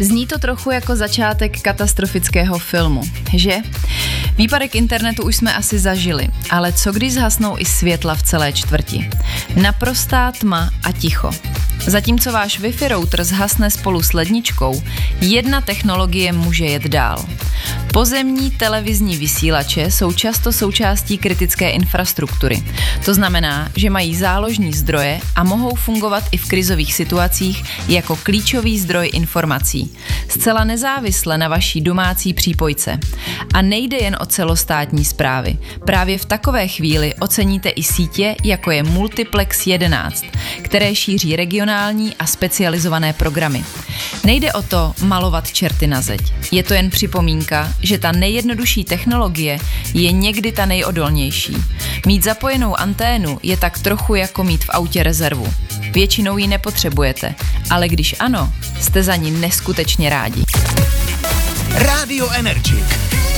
Zní to trochu jako začátek katastrofického filmu, že? Výpadek internetu už jsme asi zažili, ale co když zhasnou i světla v celé čtvrti? Naprostá tma a ticho. Zatímco váš Wi-Fi router zhasne spolu s ledničkou, jedna technologie může jet dál. Pozemní televizní vysílače jsou často součástí kritické infrastruktury. To znamená, že mají záložní zdroje a mohou fungovat i v krizových situacích jako klíčový zdroj informací. Zcela nezávisle na vaší domácí přípojce. A nejde jen o celostátní správy. Právě v takové chvíli oceníte i sítě, jako je Multiplex 11, které šíří regionální a specializované programy. Nejde o to malovat čerty na zeď. Je to jen připomínka, že ta nejjednodušší technologie je někdy ta nejodolnější. Mít zapojenou anténu je tak trochu jako mít v autě rezervu. Většinou ji nepotřebujete, ale když ano, jste za ní neskutečně rádi. Radio Energy.